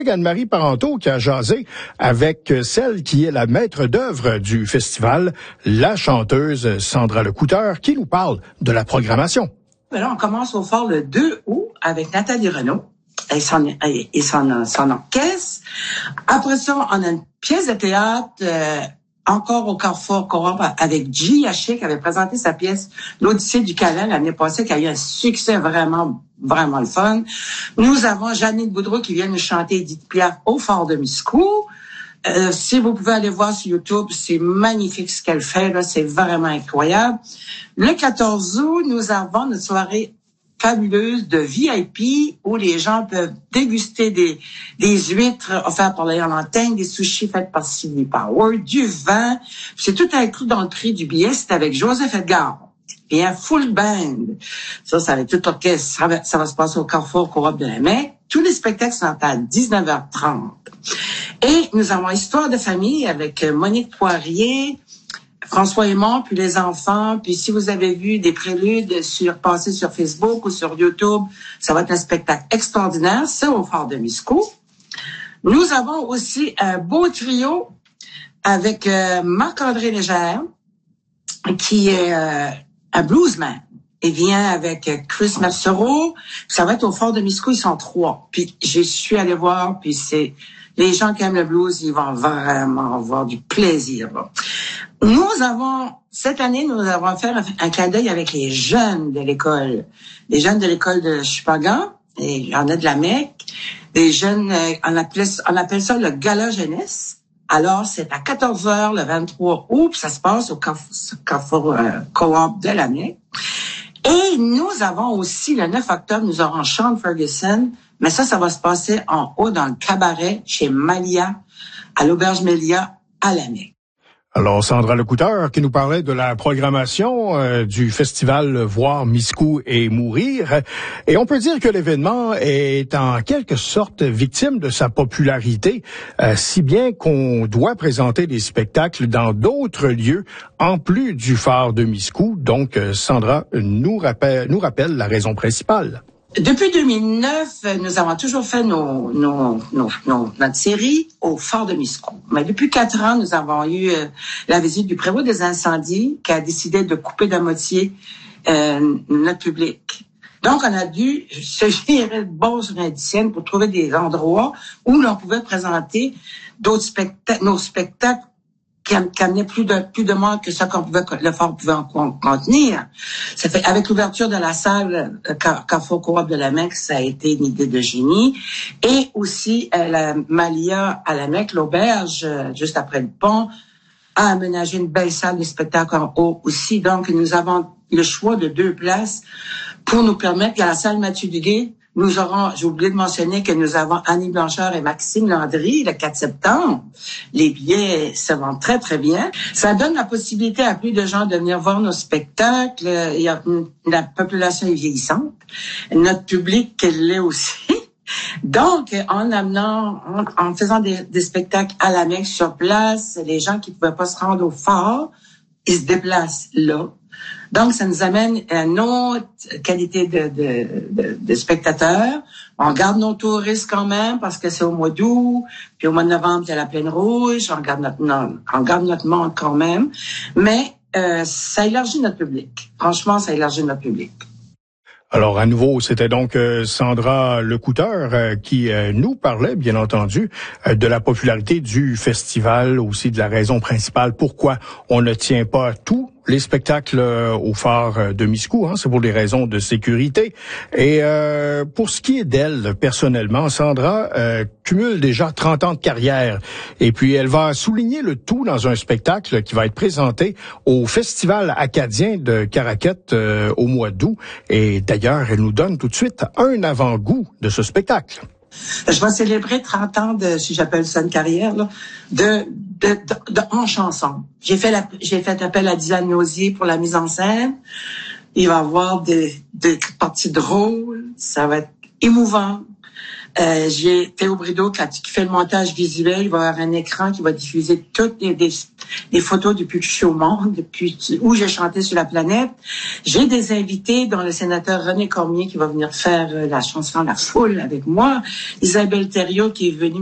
Anne-Marie Parenteau qui a jasé avec celle qui est la maître d'œuvre du festival, la chanteuse Sandra Lecouteur, qui nous parle de la programmation. Là, on commence au fort le 2 août avec Nathalie Renaud et son orchestre. Après ça, on a une pièce de théâtre encore au Carrefour Coop avec G. Haché qui avait présenté sa pièce L'Odyssée du Calais l'année passée, qui a eu un succès vraiment le fun. Nous avons Janine Boudreau qui vient nous chanter Édith Piaf au Fort de Miscou. Si vous pouvez aller voir sur YouTube, c'est magnifique ce qu'elle fait, là, c'est vraiment incroyable. Le 14 août, nous avons notre soirée fabuleuse de VIP où les gens peuvent déguster des huîtres offertes par l'Irlande, des sushis faits par Sydney Power, du vin. C'est tout inclus dans le prix du billet. C'est avec Joseph Edgar. Et un full band. Ça avec tout l'orchestre. Ça va se passer au Carrefour Coop de la Mecque. Tous les spectacles sont à 19h30. Et nous avons Histoire de famille avec Monique Poirier, François Aymon, puis les enfants. Puis si vous avez vu des préludes passés sur Facebook ou sur YouTube, ça va être un spectacle extraordinaire. C'est au Fort de Miscou. Nous avons aussi un beau trio avec Marc-André Légère, qui est un bluesman. Il vient avec Chris Mercereau. Ça va être au Fort de Miscou, ils sont 3. Puis je suis allée voir, puis c'est les gens qui aiment le blues, ils vont vraiment avoir du plaisir. Cette année, nous avons fait un clin d'œil avec les jeunes de l'école. Les jeunes de l'école de Chupagan, et il y en a de la Mecque. Des jeunes, on appelle ça le gala jeunesse. Alors, c'est à 14h le 23 août, puis ça se passe au Carrefour Coop de la Mecque. Et nous avons aussi, le 9 octobre, nous aurons Sean Ferguson, mais ça va se passer en haut dans le cabaret chez Malia, à l'Auberge Mélia, à la Mecque. Alors, Sandra Lecouteur qui nous parlait de la programmation du festival Voir Miscou et Mourir. Et on peut dire que l'événement est en quelque sorte victime de sa popularité, si bien qu'on doit présenter des spectacles dans d'autres lieux en plus du phare de Miscou. Donc, Sandra nous rappelle la raison principale. Depuis 2009, nous avons toujours fait notre série au Fort de Miscou. Mais depuis 4 ans, nous avons eu la visite du prévôt des incendies qui a décidé de couper de moitié notre public. Donc, on a dû se gérer de bons sur Indicienne pour trouver des endroits où l'on pouvait présenter nos spectacles qui amenait plus de monde que ça le fort pouvait en contenir. Ça fait, avec l'ouverture de la salle Carrefour Coop de la Mecque, ça a été une idée de génie. Et aussi, la Malia à la Mecque, l'auberge, juste après le pont, a aménagé une belle salle de spectacle en haut aussi. Donc, nous avons le choix de 2 places pour nous permettre qu'à la salle Mathieu Duguay, nous aurons, j'ai oublié de mentionner que nous avons Annie Blanchard et Maxime Landry le 4 septembre. Les billets se vendent très, très bien. Ça donne la possibilité à plus de gens de venir voir nos spectacles. La population est vieillissante. Notre public l'est aussi. Donc, en faisant des spectacles à la Mecque sur place, les gens qui ne pouvaient pas se rendre au fort, ils se déplacent là. Donc, ça nous amène à une autre qualité de spectateurs. On garde nos touristes quand même parce que c'est au mois d'août, puis au mois de novembre, il y a la Plaine Rouge. On garde notre monde quand même. Mais ça élargit notre public. Franchement, ça élargit notre public. Alors, à nouveau, c'était donc Sandra Lecouteur qui nous parlait, bien entendu, de la popularité du festival, aussi de la raison principale pourquoi on ne tient pas tous les spectacles au phare de Miscou, c'est pour des raisons de sécurité. Et pour ce qui est d'elle, personnellement, Sandra cumule déjà 30 ans de carrière. Et puis, elle va souligner le tout dans un spectacle qui va être présenté au Festival acadien de Caraquette au mois d'août. Et d'ailleurs, elle nous donne tout de suite un avant-goût de ce spectacle. Je vais célébrer 30 ans si j'appelle ça une carrière, là, en chanson. J'ai fait appel à Dylan Nausier pour la mise en scène. Il va y avoir des parties drôles. Ça va être émouvant. J'ai Théo Brideau qui fait le montage visuel. Il va y avoir un écran qui va diffuser toutes des photos depuis que je suis au monde, depuis où j'ai chanté sur la planète. J'ai des invités, dont le sénateur René Cormier qui va venir faire la chanson La Foule avec moi. Isabelle Thériault qui est venue